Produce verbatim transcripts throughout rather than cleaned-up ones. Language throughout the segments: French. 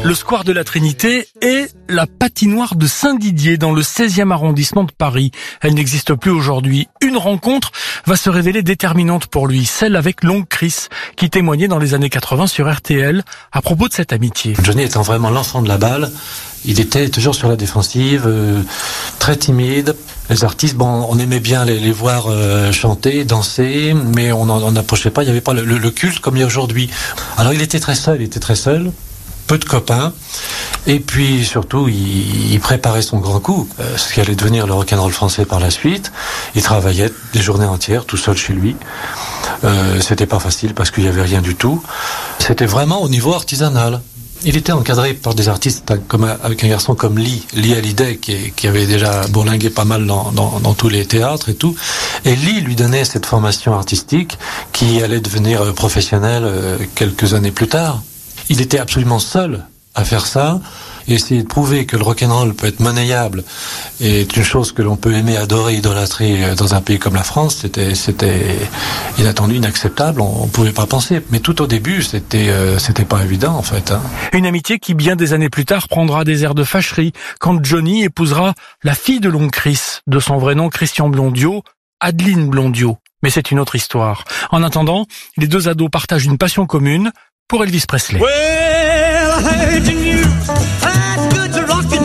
Le square de la Trinité et la patinoire de Saint-Didier dans le seizième arrondissement de Paris. Elle n'existe plus aujourd'hui. Une rencontre va se révéler déterminante pour lui, celle avec l'oncle Chris, qui témoignait dans les années quatre-vingts sur R T L à propos de cette amitié. Johnny étant vraiment l'enfant de la balle, il était toujours sur la défensive, euh, très timide. Les artistes, bon, on aimait bien les, les voir euh, chanter, danser, mais on n'approchait pas, il n'y avait pas le, le, le culte comme il y a aujourd'hui. Alors il était très seul, il était très seul. Peu de copains, et puis surtout il, il préparait son grand coup, euh, ce qui allait devenir le rock'n'roll français par la suite. Il travaillait des journées entières tout seul chez lui. Euh, c'était pas facile parce qu'il y avait rien du tout. C'était vraiment au niveau artisanal. Il était encadré par des artistes comme avec un garçon comme Lee, Lee Hallyday, qui, qui avait déjà bourlingué pas mal dans, dans, dans tous les théâtres et tout. Et Lee lui donnait cette formation artistique qui allait devenir professionnelle euh, quelques années plus tard. Il était absolument seul à faire ça, et essayer de prouver que le rock'n'roll peut être monnayable et est une chose que l'on peut aimer, adorer, idolâtrer dans un pays comme la France. C'était, c'était inattendu, inacceptable, on ne pouvait pas penser. Mais tout au début, c'était, euh, c'était pas évident en fait. Hein. Une amitié qui, bien des années plus tard, prendra des airs de fâcherie quand Johnny épousera la fille de l'oncle Chris, de son vrai nom Christian Blondiot, Adeline Blondiot. Mais c'est une autre histoire. En attendant, les deux ados partagent une passion commune pour Elvis Presley. Well, I heard the news. That's good to rockin'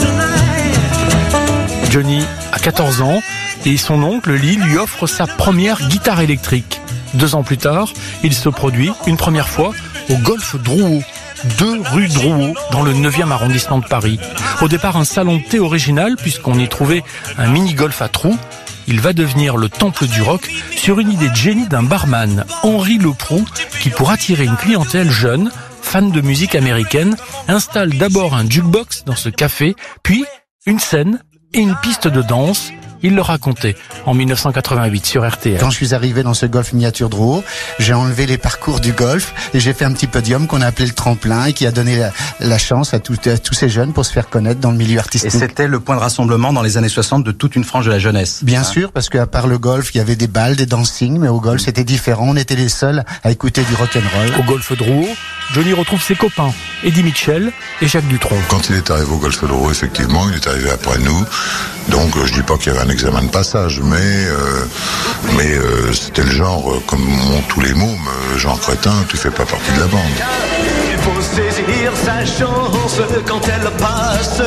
tonight. Johnny a quatorze ans et son oncle Lee lui offre sa première guitare électrique. Deux ans plus tard, il se produit une première fois au Golf Drouot, deux rue Drouot, dans le neuvième arrondissement de Paris. Au départ, un salon de thé original puisqu'on y trouvait un mini-golf à trous. Il va devenir le temple du rock sur une idée de génie d'un barman, Henri Leproux, qui, pour attirer une clientèle jeune, fan de musique américaine, installe d'abord un jukebox dans ce café, puis une scène et une piste de danse. Il le racontait en dix-neuf cent quatre-vingt-huit sur R T L. Quand je suis arrivé dans ce golf miniature Drouot, j'ai enlevé les parcours du golf et j'ai fait un petit podium qu'on a appelé le tremplin et qui a donné la, la chance à, tout, à tous ces jeunes pour se faire connaître dans le milieu artistique. Et c'était le point de rassemblement dans les années soixante de toute une frange de la jeunesse. Bien hein. sûr, parce qu'à part le golf, il y avait des balles, des dancing, mais au golf c'était différent. On était les seuls à écouter du rock'n'roll. Au Golf Drouot, Johnny retrouve ses copains, Eddie Mitchell et Jacques Dutronc. Quand il est arrivé au Golf Drouot, effectivement, il est arrivé après nous. Donc je dis pas qu'il y avait un examen de passage, mais euh, mais euh, c'était le genre, euh, comme ont tous les mômes, euh, genre crétin, tu fais pas partie de la bande. Il faut saisir sa chance quand elle passe.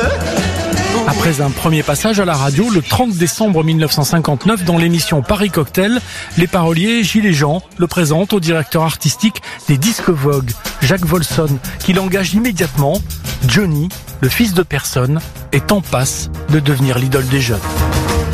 Après un premier passage à la radio le trente décembre mille neuf cent cinquante-neuf dans l'émission Paris Cocktail, les paroliers Gilles et Jean le présentent au directeur artistique des Disques Vogue, Jacques Volson, qui l'engage immédiatement. Johnny, le fils de personne, est en passe de devenir l'idole des jeunes.